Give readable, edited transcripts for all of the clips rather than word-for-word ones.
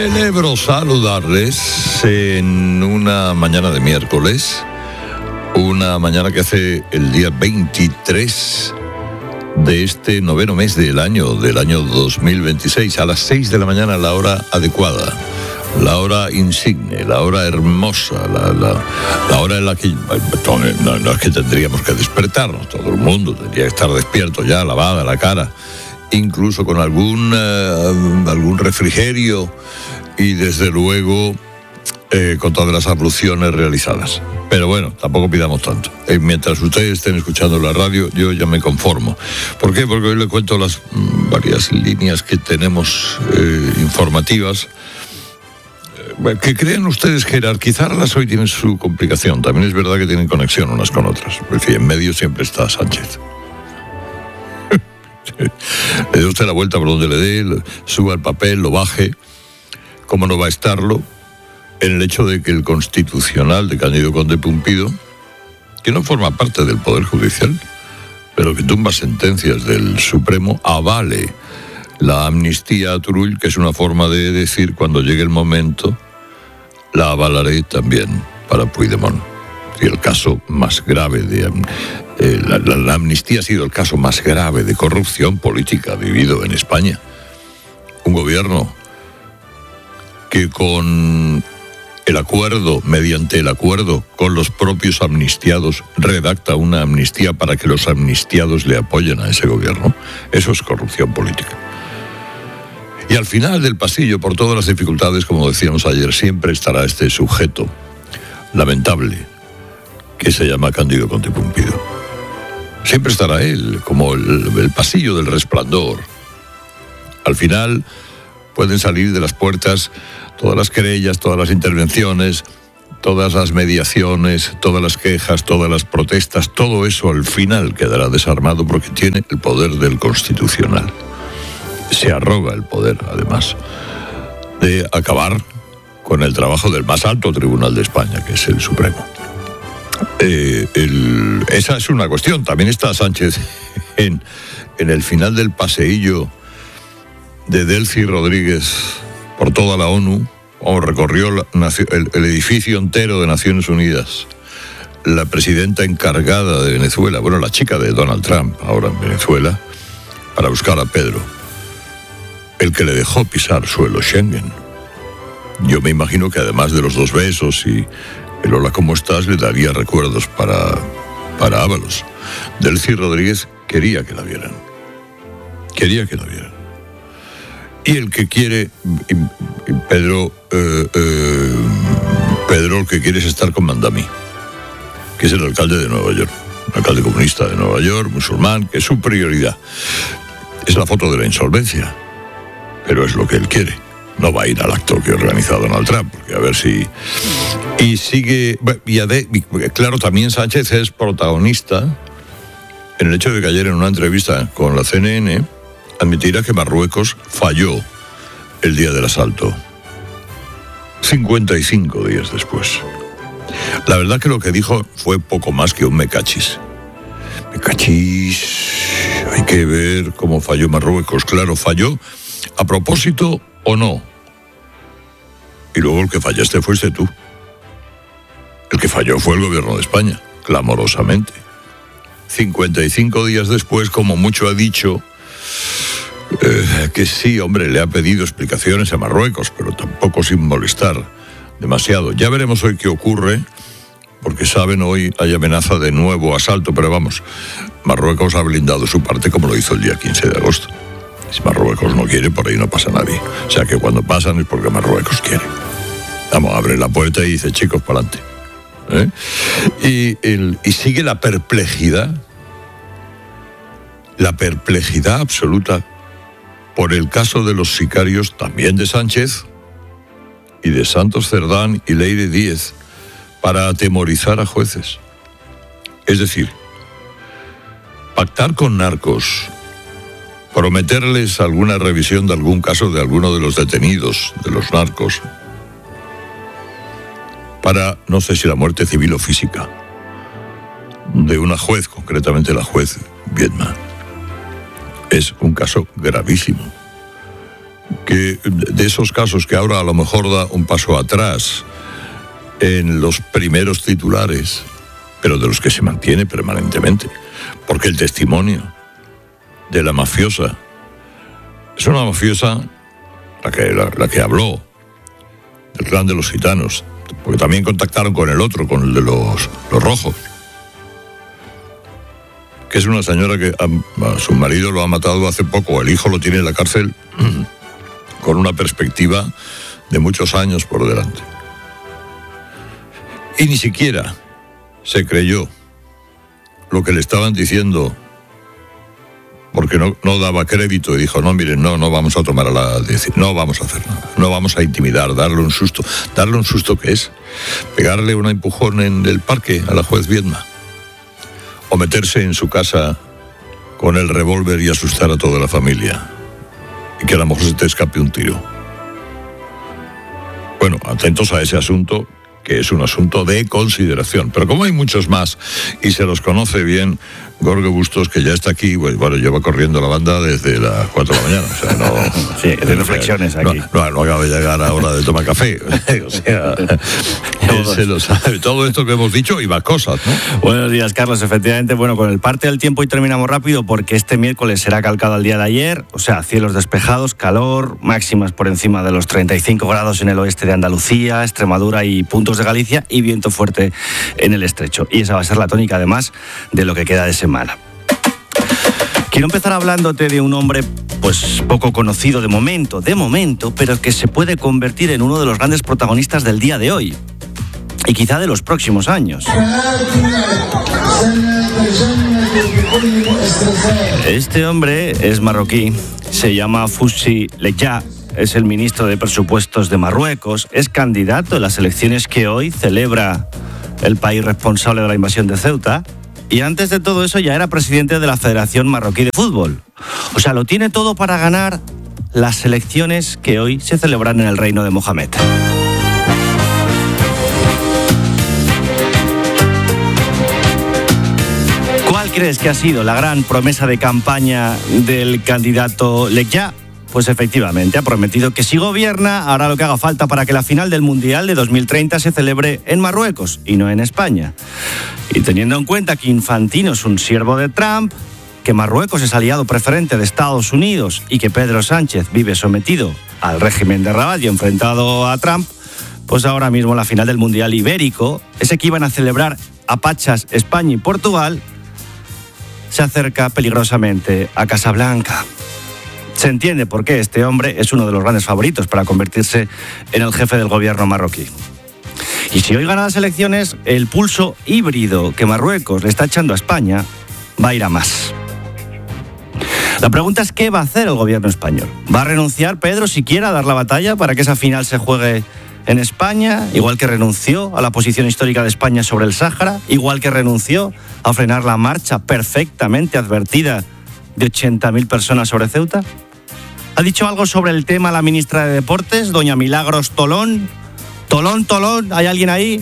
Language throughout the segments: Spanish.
Celebro saludarles en una mañana de miércoles, una mañana que hace el día 23 de este noveno mes del año 2026, a las 6 de la mañana, la hora adecuada, la hora insigne, la hora hermosa, la hora en la que no es que tendríamos que despertarnos, todo el mundo tendría que estar despierto ya, lavada la cara, incluso con algún refrigerio y desde luego con todas las abluciones realizadas. Pero bueno, tampoco pidamos tanto. Mientras ustedes estén escuchando la radio, yo ya me conformo. ¿Por qué? Porque hoy le cuento las varias líneas que tenemos informativas, que creen ustedes jerarquizarlas. Hoy tienen su complicación. También es verdad que tienen conexión unas con otras. En fin, en medio siempre está Sánchez. Le dé usted la vuelta por donde le dé, suba el papel, lo baje. ¿Cómo no va a estarlo? En el hecho de que el Constitucional de Cándido Conde Pumpido, que no forma parte del Poder Judicial, pero que tumba sentencias del Supremo, avale la amnistía a Turull, que es una forma de decir, cuando llegue el momento, la avalaré también para Puigdemont. Y el caso más grave la amnistía ha sido el caso más grave de corrupción política vivido en España. Un gobierno que mediante el acuerdo con los propios amnistiados, redacta una amnistía para que los amnistiados le apoyen a ese gobierno. Eso es corrupción política. Y al final del pasillo, por todas las dificultades, como decíamos ayer, siempre estará este sujeto lamentable que se llama Cándido Conde Pumpido. Siempre estará él, como el pasillo del resplandor. Al final pueden salir de las puertas todas las querellas, todas las intervenciones, todas las mediaciones, todas las quejas, todas las protestas, todo eso al final quedará desarmado porque tiene el poder del Constitucional. Se arroga el poder, además, de acabar con el trabajo del más alto tribunal de España, que es el Supremo. Esa es una cuestión. También está Sánchez en el final del paseillo de Delcy Rodríguez por toda la ONU, recorrió el edificio entero de Naciones Unidas. La presidenta encargada de Venezuela, la chica de Donald Trump, ahora en Venezuela, para buscar a Pedro, el que le dejó pisar suelo Schengen. Yo me imagino que además de los 2 besos y el hola, ¿cómo estás?, le daría recuerdos para Ábalos. Delcy Rodríguez quería que la vieran. Y el que quiere, Pedro el que quiere es estar con Mandami, que es el alcalde de Nueva York, un alcalde comunista de Nueva York, musulmán, que es su prioridad. Es la foto de la insolvencia, pero es lo que él quiere. No va a ir al acto que organiza Donald Trump, porque a ver si... Y sigue... claro, también Sánchez es protagonista en el hecho de que ayer en una entrevista con la CNN admitirá que Marruecos falló el día del asalto, 55 días después. La verdad que lo que dijo fue poco más que un me cachis. Hay que ver cómo falló Marruecos. Claro, falló a propósito o no. Y luego el que fallaste fuiste tú. El que falló fue el gobierno de España, clamorosamente. 55 días después, como mucho ha dicho, que sí, hombre, le ha pedido explicaciones a Marruecos, pero tampoco sin molestar demasiado. Ya veremos hoy qué ocurre, porque saben, hoy hay amenaza de nuevo asalto, pero vamos, Marruecos ha blindado su parte como lo hizo el día 15 de agosto. Si Marruecos no quiere, por ahí no pasa nadie. O sea que cuando pasan es porque Marruecos quiere. Vamos, abre la puerta y dice, chicos, para adelante. Y sigue la perplejidad absoluta por el caso de los sicarios, también de Sánchez y de Santos Cerdán y Leire Díez, para atemorizar a jueces. Es decir, pactar con narcos, prometerles alguna revisión de algún caso de alguno de los detenidos de los narcos, para, no sé si la muerte civil o física, de una juez, concretamente la juez Viedma. Es un caso gravísimo, que de esos casos que ahora a lo mejor da un paso atrás en los primeros titulares, pero de los que se mantiene permanentemente, porque el testimonio de la mafiosa es una mafiosa, la que habló del clan de los gitanos, porque también contactaron con el otro, con el de los rojos, que es una señora que a su marido lo ha matado hace poco, el hijo lo tiene en la cárcel con una perspectiva de muchos años por delante. Y ni siquiera se creyó lo que le estaban diciendo, porque no daba crédito, y dijo, no, miren, no vamos a tomar no vamos a hacer nada, no vamos a intimidar, darle un susto. ¿Darle un susto qué es? ¿Pegarle un empujón en el parque a la juez Viedma? ¿O meterse en su casa con el revólver y asustar a toda la familia? Y que a lo mejor se te escape un tiro. Bueno, atentos a ese asunto, que es un asunto de consideración. Pero como hay muchos más, y se los conoce bien, Gorka Bustos, que ya está aquí, bueno, lleva corriendo la banda desde las 4 de la mañana. O sea, no... Sí, de reflexiones aquí. No acaba de llegar a hora de tomar café. O sea, él se lo sabe. Todo esto que hemos dicho y más cosas, ¿no? Buenos días, Carlos. Efectivamente, bueno, con el parte del tiempo y terminamos rápido porque este miércoles será calcado al día de ayer. O sea, cielos despejados, calor, máximas por encima de los 35 grados en el oeste de Andalucía, Extremadura y puntos de Galicia, y viento fuerte en el estrecho. Y esa va a ser la tónica, además, de lo que queda de semana. Quiero empezar hablándote de un hombre pues poco conocido de momento, pero que se puede convertir en uno de los grandes protagonistas del día de hoy y quizá de los próximos años. Este hombre es marroquí, se llama Fouzi Lekjaa, es el ministro de Presupuestos de Marruecos, es candidato en las elecciones que hoy celebra el país responsable de la invasión de Ceuta. Y antes de todo eso ya era presidente de la Federación Marroquí de Fútbol. O sea, lo tiene todo para ganar las elecciones que hoy se celebran en el reino de Mohamed. ¿Cuál crees que ha sido la gran promesa de campaña del candidato Lekjaa? Pues efectivamente, ha prometido que si gobierna hará lo que haga falta para que la final del Mundial de 2030 se celebre en Marruecos y no en España. Y teniendo en cuenta que Infantino es un siervo de Trump, que Marruecos es aliado preferente de Estados Unidos y que Pedro Sánchez vive sometido al régimen de Rabat y enfrentado a Trump, pues ahora mismo la final del Mundial Ibérico, ese que iban a celebrar a pachas España y Portugal, se acerca peligrosamente a Casablanca. Se entiende por qué este hombre es uno de los grandes favoritos para convertirse en el jefe del gobierno marroquí. Y si hoy gana las elecciones, el pulso híbrido que Marruecos le está echando a España va a ir a más. La pregunta es ¿qué va a hacer el gobierno español? ¿Va a renunciar Pedro siquiera a dar la batalla para que esa final se juegue en España? Igual que renunció a la posición histórica de España sobre el Sáhara, igual que renunció a frenar la marcha perfectamente advertida de 80.000 personas sobre Ceuta. ¿Ha dicho algo sobre el tema la ministra de Deportes, doña Milagros Tolón? Tolón, ¿hay alguien ahí?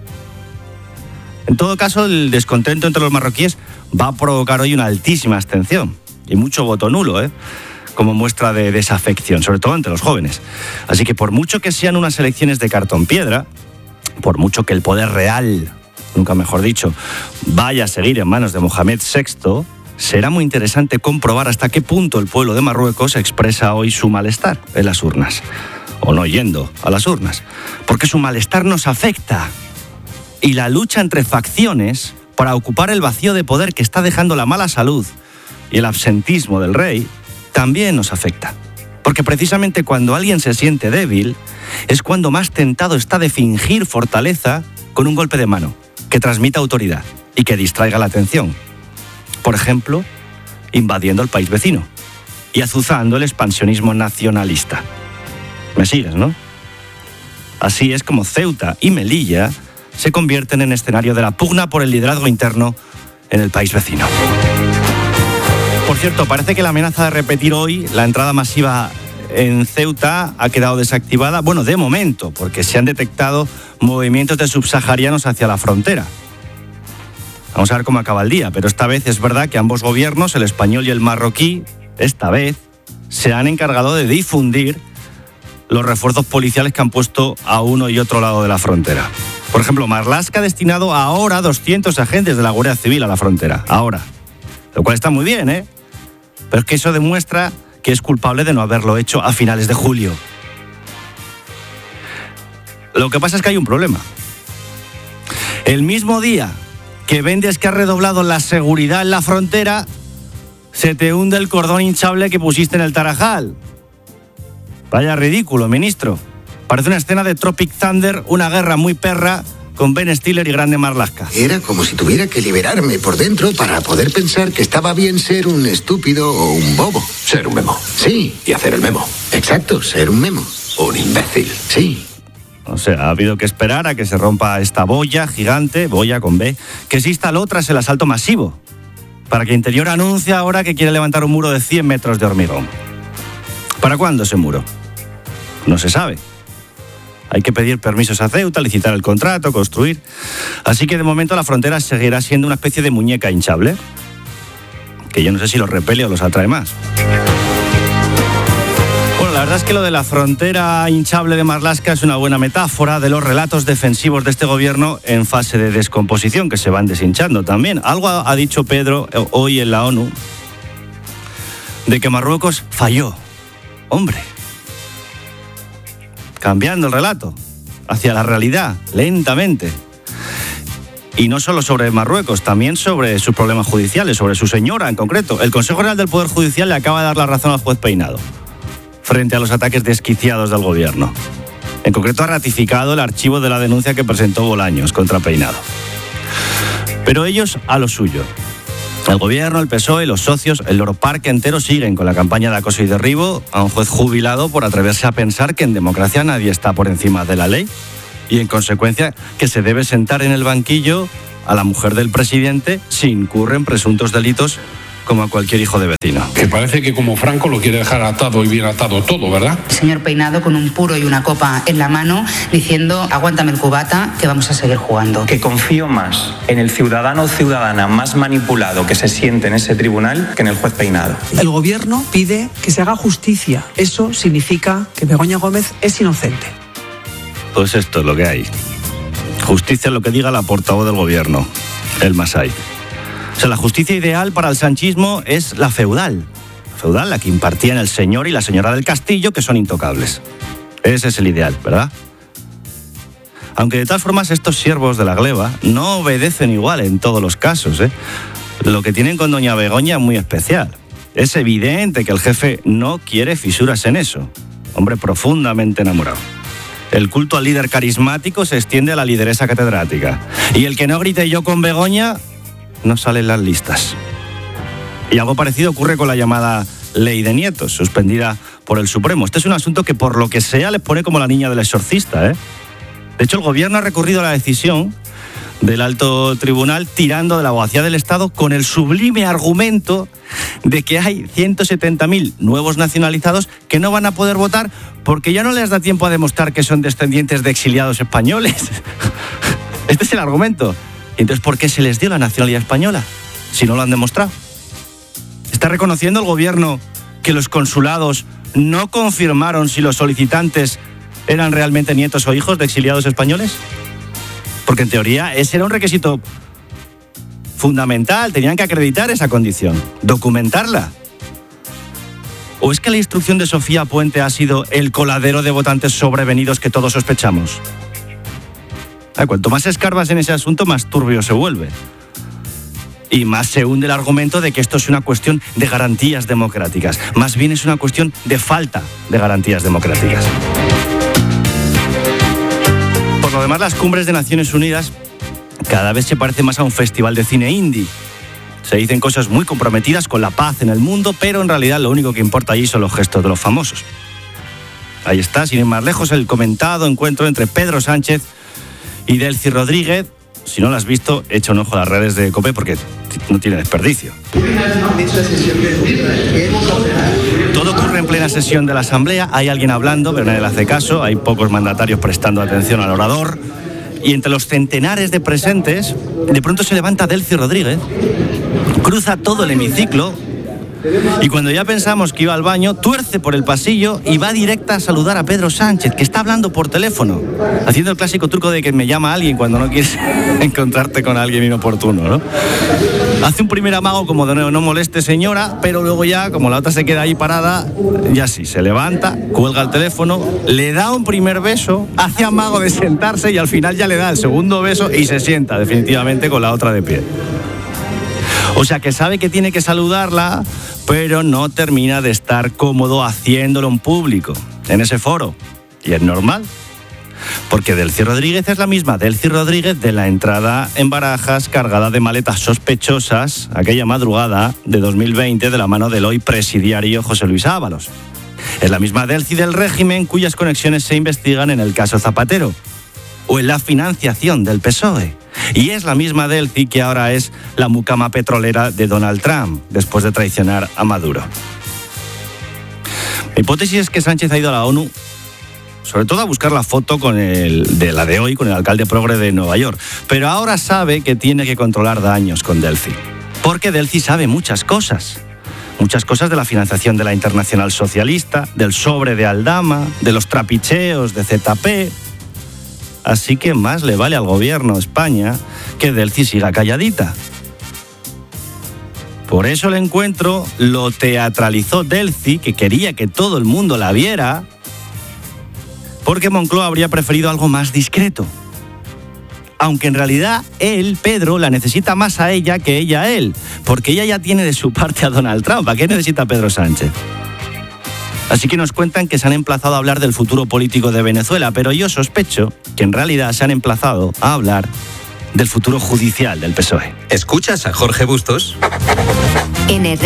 En todo caso, el descontento entre los marroquíes va a provocar hoy una altísima abstención y mucho voto nulo, como muestra de desafección, sobre todo entre los jóvenes. Así que por mucho que sean unas elecciones de cartón piedra, por mucho que el poder real, nunca mejor dicho, vaya a seguir en manos de Mohamed VI, será muy interesante comprobar hasta qué punto el pueblo de Marruecos expresa hoy su malestar en las urnas, o no yendo a las urnas, porque su malestar nos afecta. Y la lucha entre facciones para ocupar el vacío de poder que está dejando la mala salud y el absentismo del rey también nos afecta. Porque precisamente cuando alguien se siente débil es cuando más tentado está de fingir fortaleza con un golpe de mano que transmita autoridad y que distraiga la atención. Por ejemplo, invadiendo el país vecino y azuzando el expansionismo nacionalista. ¿Me sigues, no? Así es como Ceuta y Melilla se convierten en escenario de la pugna por el liderazgo interno en el país vecino. Por cierto, parece que la amenaza de repetir hoy la entrada masiva en Ceuta ha quedado desactivada, bueno, de momento, porque se han detectado movimientos de subsaharianos hacia la frontera. Vamos a ver cómo acaba el día, pero esta vez es verdad que ambos gobiernos, el español y el marroquí, esta vez se han encargado de difundir los refuerzos policiales que han puesto a uno y otro lado de la frontera. Por ejemplo, Marlaska ha destinado ahora 200 agentes de la Guardia Civil a la frontera. Ahora. Lo cual está muy bien, ¿eh? Pero es que eso demuestra que es culpable de no haberlo hecho a finales de julio. Lo que pasa es que hay un problema. El mismo día que vendes que has redoblado la seguridad en la frontera, se te hunde el cordón hinchable que pusiste en el Tarajal. Vaya ridículo, ministro. Parece una escena de Tropic Thunder, una guerra muy perra con Ben Stiller y Grande Marlaska. Era como si tuviera que liberarme por dentro para poder pensar que estaba bien ser un estúpido o un bobo. Ser un memo. Sí. Y hacer el memo. Exacto, ser un memo. Un imbécil. Sí. O sea, ha habido que esperar a que se rompa esta boya gigante, boya con B, que se instaló tras el asalto masivo, para que Interior anuncie ahora que quiere levantar un muro de 100 metros de hormigón. ¿Para cuándo ese muro? No se sabe. Hay que pedir permisos a Ceuta, licitar el contrato, construir. Así que de momento la frontera seguirá siendo una especie de muñeca hinchable, que yo no sé si los repele o los atrae más. Bueno, la verdad es que lo de la frontera hinchable de Marlaska es una buena metáfora de los relatos defensivos de este gobierno en fase de descomposición, que se van deshinchando también. Algo ha dicho Pedro hoy en la ONU, de que Marruecos falló. Hombre, cambiando el relato hacia la realidad, lentamente. Y no solo sobre Marruecos, también sobre sus problemas judiciales, sobre su señora en concreto. El Consejo General del Poder Judicial le acaba de dar la razón al juez Peinado frente a los ataques desquiciados del gobierno. En concreto, ha ratificado el archivo de la denuncia que presentó Bolaños contra Peinado. Pero ellos a lo suyo. El gobierno, el PSOE, los socios, el Loro Parque entero siguen con la campaña de acoso y derribo a un juez jubilado por atreverse a pensar que en democracia nadie está por encima de la ley y, en consecuencia, que se debe sentar en el banquillo a la mujer del presidente si incurre en presuntos delitos como a cualquier hijo de vecino. Que parece que como Franco lo quiere dejar atado y bien atado todo, ¿verdad? El señor Peinado con un puro y una copa en la mano diciendo aguántame el cubata que vamos a seguir jugando. Que confío más en el ciudadano o ciudadana más manipulado que se siente en ese tribunal que en el juez Peinado. El gobierno pide que se haga justicia. Eso significa que Begoña Gómez es inocente. Pues esto es lo que hay. Justicia es lo que diga la portavoz del gobierno, el Masai. O sea, la justicia ideal para el sanchismo es la feudal. La feudal, la que impartían el señor y la señora del castillo, que son intocables. Ese es el ideal, ¿verdad? Aunque de todas formas estos siervos de la gleba no obedecen igual en todos los casos, ¿eh? Lo que tienen con doña Begoña es muy especial. Es evidente que el jefe no quiere fisuras en eso. Hombre profundamente enamorado. El culto al líder carismático se extiende a la lideresa catedrática. Y el que no grite yo con Begoña no sale en las listas. Y algo parecido ocurre con la llamada Ley de Nietos, suspendida por el Supremo. Este es un asunto que por lo que sea les pone como la niña del exorcista, ¿eh? De hecho, el gobierno ha recurrido a la decisión del alto tribunal tirando de la abogacía del Estado con el sublime argumento de que hay 170.000 nuevos nacionalizados que no van a poder votar porque ya no les da tiempo a demostrar que son descendientes de exiliados españoles. Este es el argumento. Entonces, ¿por qué se les dio la nacionalidad española si no lo han demostrado? ¿Está reconociendo el gobierno que los consulados no confirmaron si los solicitantes eran realmente nietos o hijos de exiliados españoles? Porque en teoría ese era un requisito fundamental, tenían que acreditar esa condición, documentarla. ¿O es que la instrucción de Sofía Puente ha sido el coladero de votantes sobrevenidos que todos sospechamos? Cuanto más escarbas en ese asunto, más turbio se vuelve. Y más se hunde el argumento de que esto es una cuestión de garantías democráticas. Más bien es una cuestión de falta de garantías democráticas. Por lo demás, las cumbres de Naciones Unidas cada vez se parecen más a un festival de cine indie. Se dicen cosas muy comprometidas con la paz en el mundo, pero en realidad lo único que importa allí son los gestos de los famosos. Ahí está, sin ir más lejos, el comentado encuentro entre Pedro Sánchez y Delcy Rodríguez. Si no lo has visto, echa un ojo a las redes de COPE porque no tiene desperdicio. Todo ocurre en plena sesión de la Asamblea. Hay alguien hablando, pero nadie le hace caso. Hay pocos mandatarios prestando atención al orador. Y entre los centenares de presentes, de pronto se levanta Delcy Rodríguez, cruza todo el hemiciclo Y cuando ya pensamos que iba al baño, tuerce por el pasillo y va directa a saludar a Pedro Sánchez, que está hablando por teléfono, haciendo el clásico truco de que me llama alguien cuando no quieres encontrarte con alguien inoportuno, ¿no? Hace un primer amago como de no moleste señora, pero luego ya, como la otra se queda ahí parada, ya sí, se levanta, cuelga el teléfono, le da un primer beso, hace amago de sentarse y al final ya le da el segundo beso y se sienta definitivamente con la otra de pie. O sea que sabe que tiene que saludarla, pero no termina de estar cómodo haciéndolo en público, en ese foro. Y es normal, porque Delcy Rodríguez es la misma Delcy Rodríguez de la entrada en Barajas cargada de maletas sospechosas aquella madrugada de 2020 de la mano del hoy presidiario José Luis Ábalos. Es la misma Delcy del régimen cuyas conexiones se investigan en el caso Zapatero o en la financiación del PSOE. Y es la misma Delcy que ahora es la mucama petrolera de Donald Trump, después de traicionar a Maduro. Mi hipótesis es que Sánchez ha ido a la ONU, sobre todo a buscar la foto con la de hoy, con el alcalde progre de Nueva York. Pero ahora sabe que tiene que controlar daños con Delcy. Porque Delcy sabe muchas cosas. Muchas cosas de la financiación de la Internacional Socialista, del sobre de Aldama, de los trapicheos de ZP. Así que más le vale al gobierno de España que Delcy siga calladita. Por eso el encuentro lo teatralizó Delcy, que quería que todo el mundo la viera, porque Moncloa habría preferido algo más discreto. Aunque en realidad él, Pedro, la necesita más a ella que ella a él, porque ella ya tiene de su parte a Donald Trump. ¿Para qué necesita a Pedro Sánchez? Así que nos cuentan que se han emplazado a hablar del futuro político de Venezuela, pero yo sospecho que en realidad se han emplazado a hablar del futuro judicial del PSOE. ¿Escuchas a Jorge Bustos? En